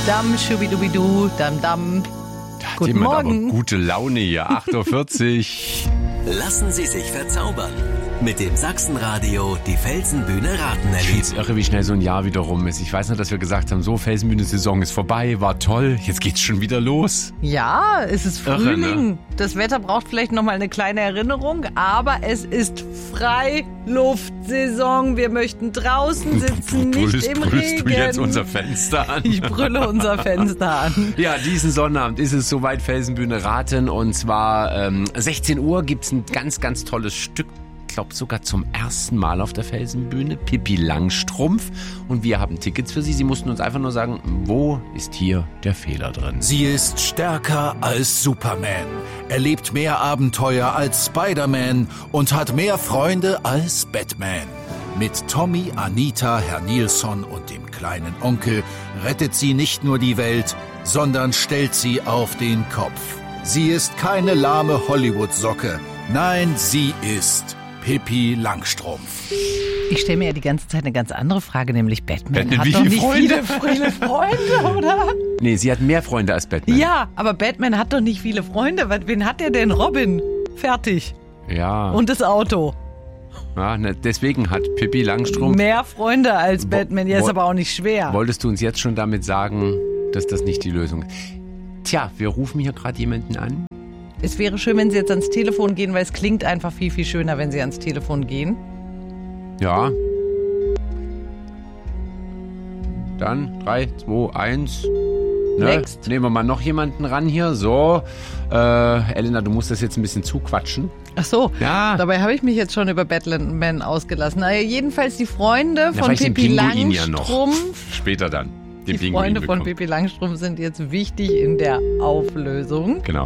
Dam, schubidubidu, dam, dam. Guten Morgen. Aber gute Laune hier, 8.40 Uhr. Lassen Sie sich verzaubern. Mit dem Sachsenradio die Felsenbühne Raten Ich erleben. find's irre, wie schnell so ein Jahr wieder rum ist. Ich weiß noch, dass wir gesagt haben, so Felsenbühne-Saison ist vorbei, war toll, jetzt geht's schon wieder los. Ja, es ist Irre, Frühling. ne? Das Wetter braucht vielleicht nochmal eine kleine Erinnerung, aber es ist Freiluftsaison. Wir möchten draußen sitzen, nicht im Brüllst Regen. du jetzt unser Fenster an? Ich brülle unser Fenster an. Ja, diesen Sonnabend ist es soweit, Felsenbühne Raten. Und zwar 16 Uhr gibt's ein ganz, ganz tolles Stück. Ich glaube sogar zum ersten Mal auf der Felsenbühne. Pippi Langstrumpf. Und wir haben Tickets für Sie. Sie mussten uns einfach nur sagen, wo ist hier der Fehler drin? Sie ist stärker als Superman, erlebt mehr Abenteuer als Spider-Man und hat mehr Freunde als Batman. Mit Tommy, Anita, Herr Nilsson und dem kleinen Onkel rettet sie nicht nur die Welt, sondern stellt sie auf den Kopf. Sie ist keine lahme Hollywood-Socke. Nein, sie ist Pippi Langstrumpf. Ich stelle mir ja die ganze Zeit eine ganz andere Frage, nämlich Batman hat wie doch viele nicht Freunde? viele Freunde, oder? Nee, sie hat mehr Freunde als Batman. Ja, aber Batman hat doch nicht viele Freunde. Wen hat der denn? Robin. Fertig. Ja. Und das Auto. Ja, ne, deswegen hat Pippi Langstrumpf. Mehr Freunde als Batman. Ja, ist aber auch nicht schwer. Wolltest du uns jetzt schon damit sagen, dass das nicht die Lösung ist? Tja, wir rufen hier gerade jemanden an. Es wäre schön, wenn Sie jetzt ans Telefon gehen, weil es klingt einfach viel, viel schöner, wenn Sie ans Telefon gehen. Ja. Dann 3, 2, 1. Ne? Next. Nehmen wir mal noch jemanden ran hier. So. Elena, du musst das jetzt ein bisschen zuquatschen. Ach so, Ja. dabei habe ich mich jetzt schon über Batman ausgelassen. Naja, jedenfalls die Freunde von vielleicht den Pippi Pinguin ja noch. Langstrumpf. Später dann. Den Die Pinguin Freunde von bekommen. Pippi Langstrumpf sind jetzt wichtig in der Auflösung. Genau.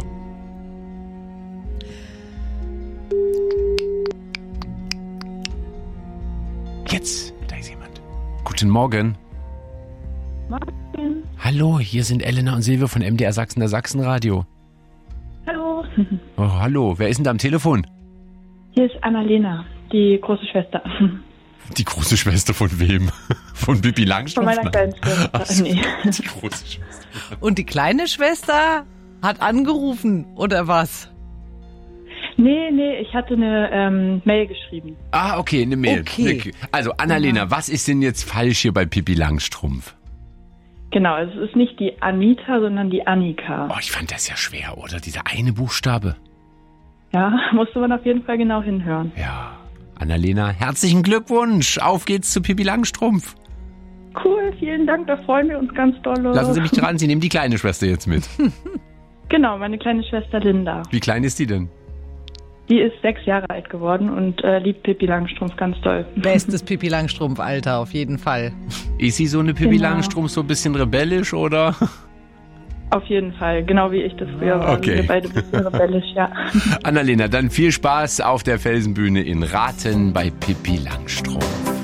Jetzt, da ist jemand. Guten Morgen. Morgen. Hallo, hier sind Elena und Silvia von MDR Sachsen, der Sachsenradio. Hallo. Oh, hallo, wer ist denn da am Telefon? Hier ist Annalena, die große Schwester. Die große Schwester von wem? Von Pippi Von Langstrumpf? meiner Nein. kleinen Schwester. Ach so, Nee. die große Schwester. Und die kleine Schwester hat angerufen, oder was? Nee, ich hatte eine Mail geschrieben. Ah, okay, eine Mail. Okay. Also, Annalena, was ist denn jetzt falsch hier bei Pippi Langstrumpf? Genau, also es ist nicht die Anita, sondern die Annika. Oh, ich fand das ja schwer, oder? Dieser eine Buchstabe. Ja, musste man auf jeden Fall genau hinhören. Ja. Annalena, herzlichen Glückwunsch. Auf geht's zu Pippi Langstrumpf. Cool, vielen Dank, da freuen wir uns ganz doll. Lassen Sie mich dran, Sie nehmen die kleine Schwester jetzt mit. Genau, meine kleine Schwester Linda. Wie klein ist die denn? Die ist 6 Jahre alt geworden und liebt Pippi Langstrumpf ganz doll. Bestes Pippi Langstrumpf-Alter, auf jeden Fall. Ist sie so eine Pippi Genau. Langstrumpf, so ein bisschen rebellisch, oder? Auf jeden Fall, genau wie ich das früher war. Okay. Wir beide ein bisschen rebellisch, ja. Annalena, dann viel Spaß auf der Felsenbühne in Raten bei Pippi Langstrumpf.